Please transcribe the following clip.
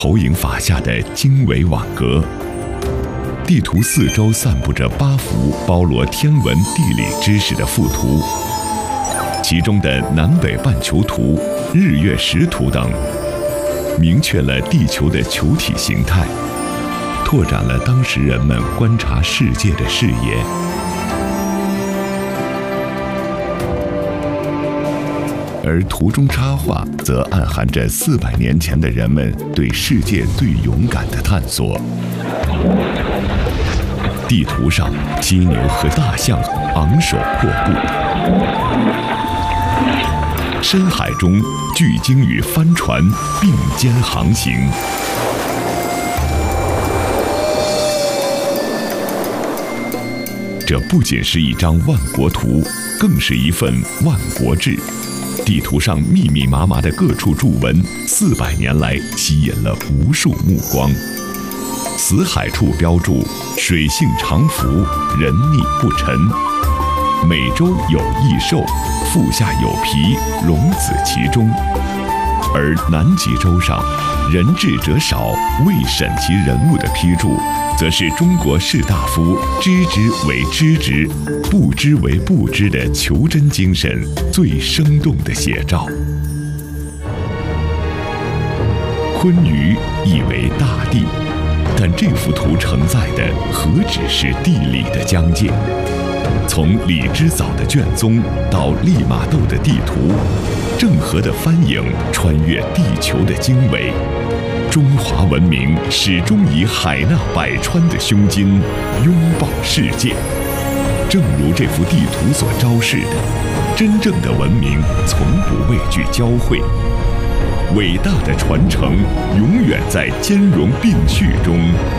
投影法下的经纬网格。地图四周散布着8幅包罗天文地理知识的附图，其中的南北半球图、日月食图等，明确了地球的球体形态，拓展了当时人们观察世界的视野。而图中插画则暗含着400年前的人们对世界最勇敢的探索。地图上，犀牛和大象昂首阔步；深海中，巨鲸与帆船并肩航行。这不仅是一张万国图，更是一份万国志。地图上密密麻麻的各处注文，400年来吸引了无数目光。死海处标注水性常浮，人溺不沉；美洲有异兽，腹下有皮，龙子其中。而南极洲上，人智者少，未审其人物的批注，则是中国士大夫知之为知之，不知为不知的求真精神最生动的写照。坤舆意为大地，但这幅图承载的何止是地理的疆界？从李之藻的卷宗到利玛窦的地图，郑和的帆影穿越地球的经纬，中华文明始终以海纳百川的胸襟拥抱世界。正如这幅地图所昭示的，真正的文明从不畏惧交汇，伟大的传承永远在兼容并蓄中